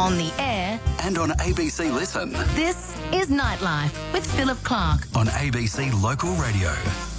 on the air and on ABC Listen. This is Nightlife with Philip Clark on ABC Local Radio.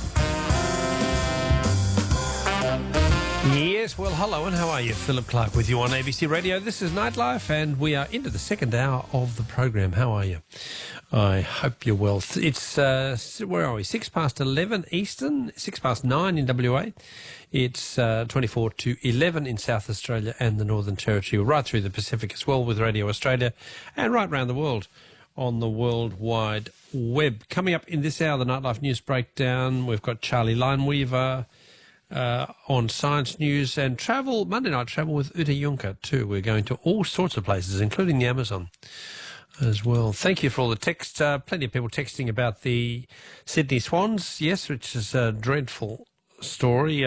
Yes, well, hello and how are you? Philip Clark with you on ABC Radio. This is Nightlife and we are into the second hour of the program. How are you? I hope you're well. It's, where are we? 11 Eastern, 9 in WA. It's 24 to 11 in South Australia and the Northern Territory, right through the Pacific as well with Radio Australia and right around the world on the World Wide Web. Coming up in this hour, the Nightlife News Breakdown, we've got Charlie Lineweaver on Science News and travel, Monday Night Travel with Uta Juncker too. We're going to all sorts of places, including the Amazon as well. Thank you for all the text. Plenty of people texting about the Sydney Swans, yes, which is a dreadful story.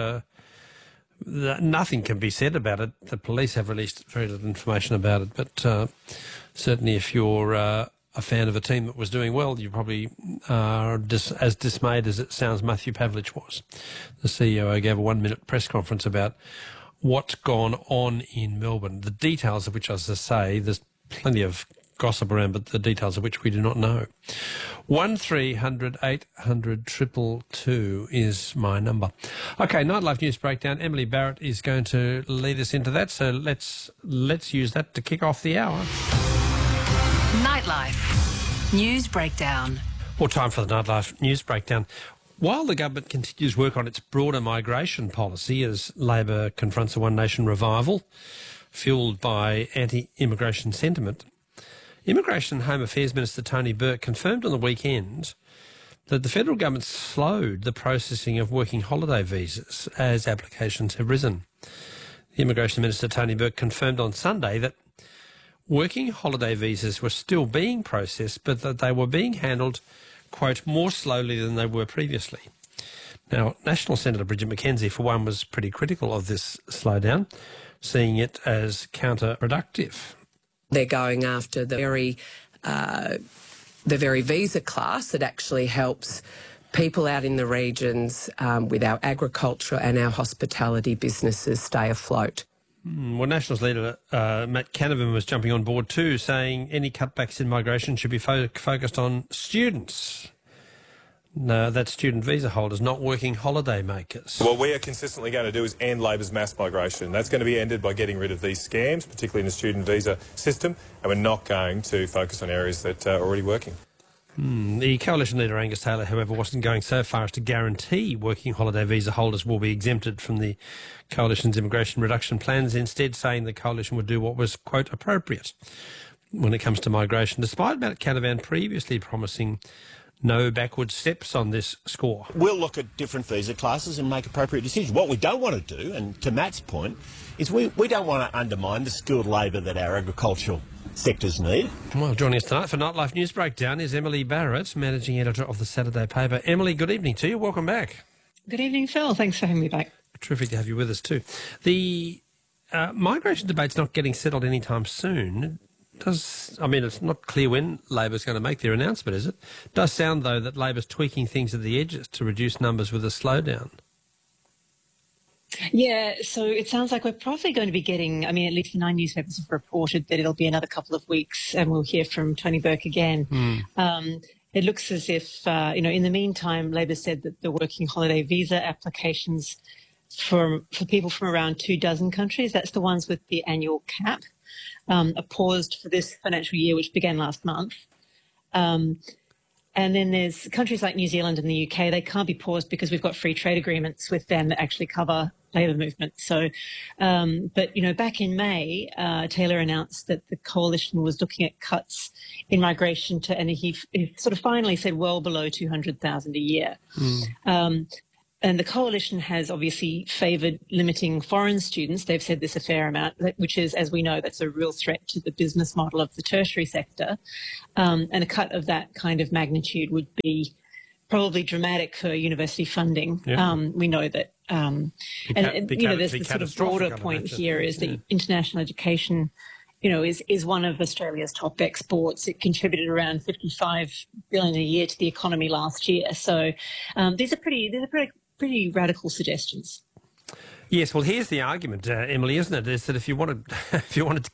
Nothing can be said about it. The police have released very little information about it, but certainly if you're a fan of a team that was doing well, you probably are as dismayed as it sounds Matthew Pavlich was. The CEO gave a 1-minute press conference about what's gone on in Melbourne, the details of which, as I say, there's plenty of gossip around, but the details of which we do not know. 1300 800 222 is my number. Okay, Nightlife News Breakdown. Emily Barrett is going to lead us into that, so let's use that to kick off the hour. Nightlife News Breakdown. Well, time for the Nightlife News Breakdown. While the government continues work on its broader migration policy as Labor confronts a One Nation revival fuelled by anti-immigration sentiment, Immigration and Home Affairs Minister Tony Burke confirmed on the weekend that the federal government slowed the processing of working holiday visas as applications have risen. The Immigration Minister Tony Burke confirmed on Sunday that working holiday visas were still being processed, but that they were being handled, quote, more slowly than they were previously. Now, National Senator Bridget McKenzie, for one, was pretty critical of this slowdown, seeing it as counterproductive. They're going after the very visa class that actually helps people out in the regions with our agriculture and our hospitality businesses stay afloat. Well, Nationals leader Matt Canavan was jumping on board too, saying any cutbacks in migration should be focused on students. No, that's student visa holders, not working holiday makers. What we are consistently going to do is end Labor's mass migration. That's going to be ended by getting rid of these scams, particularly in the student visa system, and we're not going to focus on areas that are already working. The Coalition leader Angus Taylor, however, wasn't going so far as to guarantee working holiday visa holders will be exempted from the Coalition's immigration reduction plans, instead saying the Coalition would do what was, quote, appropriate when it comes to migration, despite Matt Canavan previously promising no backward steps on this score. We'll look at different visa classes and make appropriate decisions. What we don't want to do, and to Matt's point, is we don't want to undermine the skilled labour that our agricultural sectors need. Well, joining us tonight for Nightlife News Breakdown is Emily Barrett, Managing Editor of the Saturday paper. Emily, good evening to you. Welcome back. Good evening, Phil. Thanks for having me back. Terrific to have you with us too. The migration debate's not getting settled anytime soon. It's not clear when Labor's going to make their announcement, is it? It does sound, though, that Labor's tweaking things at the edges to reduce numbers with a slowdown. Yeah, so it sounds like we're probably going to be getting, at least the 9 newspapers have reported that it'll be another couple of weeks and we'll hear from Tony Burke again. It looks as if, in the meantime, Labor said that the working holiday visa applications for people from around 24 countries, that's the ones with the annual cap, are paused for this financial year, which began last month. And then there's countries like New Zealand and the UK, they can't be paused because we've got free trade agreements with them that actually cover labour movement. So, back in May, Taylor announced that the Coalition was looking at cuts in migration and he sort of finally said well below 200,000 a year. And the Coalition has obviously favoured limiting foreign students. They've said this a fair amount, which is, as we know, that's a real threat to the business model of the tertiary sector. And a cut of that kind of magnitude would be probably dramatic for university funding. Yeah. We know that, there's the sort of broader point here is that international education, is one of Australia's top exports. It contributed around $55 billion a year to the economy last year. So these are pretty radical suggestions. Yes, well, here's the argument, Emily, isn't it? Is that if you wanted to cut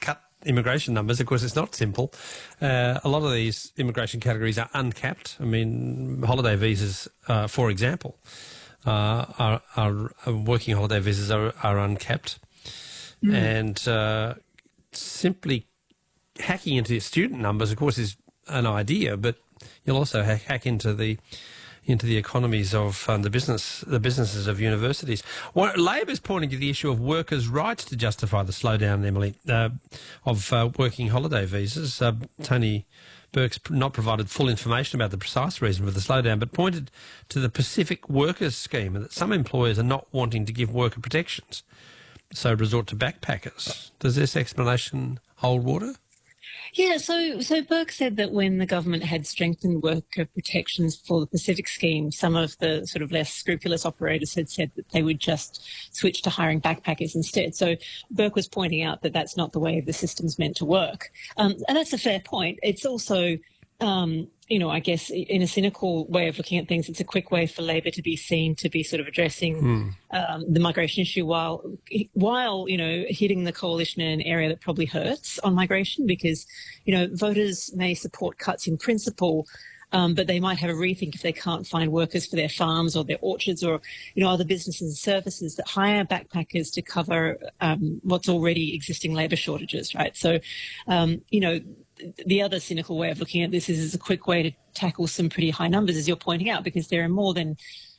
immigration numbers. Of course, it's not simple. A lot of these immigration categories are uncapped. I mean, holiday visas, for example, are working holiday visas are uncapped. And simply hacking into student numbers, of course, is an idea, but you'll also hack into the economies of the businesses of universities. Well, Labor's pointing to the issue of workers' rights to justify the slowdown, Emily, of working holiday visas. Tony Burke's not provided full information about the precise reason for the slowdown, but pointed to the Pacific Workers Scheme and that some employers are not wanting to give worker protections, so resort to backpackers. Does this explanation hold water? Yeah, so Burke said that when the government had strengthened worker protections for the Pacific scheme, some of the sort of less scrupulous operators had said that they would just switch to hiring backpackers instead. So Burke was pointing out that that's not the way the system's meant to work. And that's a fair point. It's also, I guess in a cynical way of looking at things, it's a quick way for Labor to be seen to be sort of addressing the migration issue while hitting the coalition in an area that probably hurts on migration, because, voters may support cuts in principle, but they might have a rethink if they can't find workers for their farms or their orchards or, other businesses and services that hire backpackers to cover what's already existing labour shortages, right? So, the other cynical way of looking at this is a quick way to tackle some pretty high numbers, as you're pointing out, because there are more than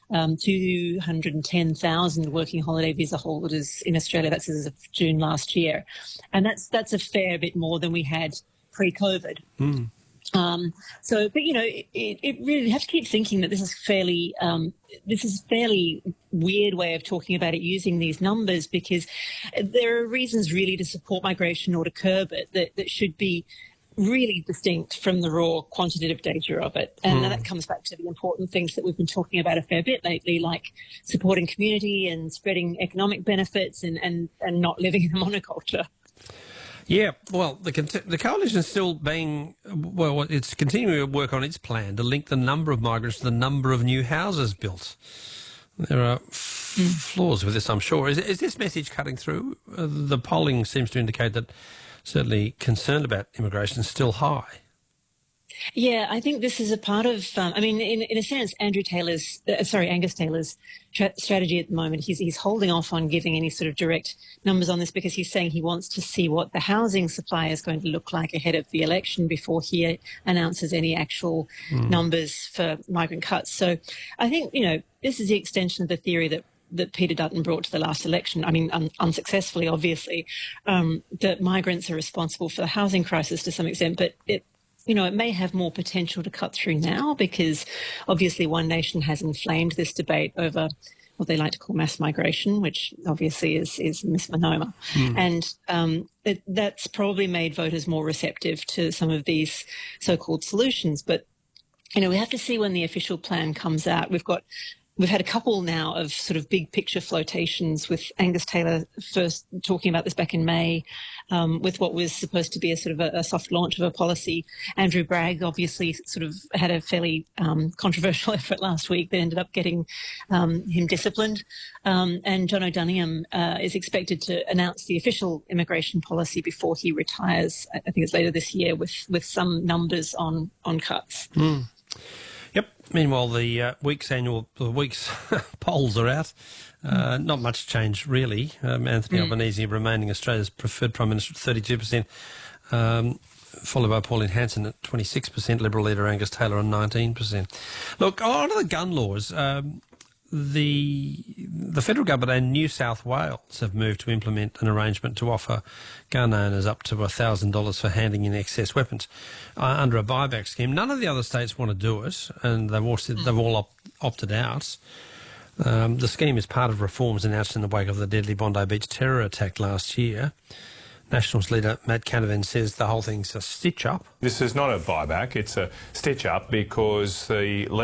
210,000 working holiday visa holders in Australia. That's as of June last year. And that's a fair bit more than we had pre-COVID. But it really have to keep thinking that this is fairly weird way of talking about it using these numbers, because there are reasons really to support migration or to curb it that should be really distinct from the raw quantitative data of it. And that comes back to the important things that we've been talking about a fair bit lately, like supporting community and spreading economic benefits and not living in a monoculture. Yeah, well, the coalition is still it's continuing to work on its plan to link the number of migrants to the number of new houses built. There are flaws with this, I'm sure. Is this message cutting through? The polling seems to indicate that certainly concern about immigration is still high. Yeah, I think this is a part of, in a sense, Angus Taylor's strategy at the moment. He's holding off on giving any sort of direct numbers on this because he's saying he wants to see what the housing supply is going to look like ahead of the election before he announces any actual numbers for migrant cuts. So I think, this is the extension of the theory that Peter Dutton brought to the last election, unsuccessfully, obviously, that migrants are responsible for the housing crisis to some extent, but it may have more potential to cut through now because obviously One Nation has inflamed this debate over what they like to call mass migration, which obviously is misnomer. And that's probably made voters more receptive to some of these so-called solutions. But, we have to see when the official plan comes out. We've had a couple now of sort of big picture flotations, with Angus Taylor first talking about this back in May, with what was supposed to be a sort of a soft launch of a policy. Andrew Bragg obviously sort of had a fairly controversial effort last week that ended up getting him disciplined. And John O'Donoghue is expected to announce the official immigration policy before he retires. I think it's later this year, with some numbers on cuts. Yep. Meanwhile, the week's polls are out. Not much change, really. Anthony Albanese remaining Australia's preferred Prime Minister at 32%, followed by Pauline Hanson at 26%, Liberal leader Angus Taylor on 19%. Look, on to the gun laws. The federal government and New South Wales have moved to implement an arrangement to offer gun owners up to $1,000 for handing in excess weapons under a buyback scheme. None of the other states want to do it, and they've all opted out. The scheme is part of reforms announced in the wake of the deadly Bondi Beach terror attack last year. Nationals leader Matt Canavan says the whole thing's a stitch-up. This is not a buyback, it's a stitch-up because the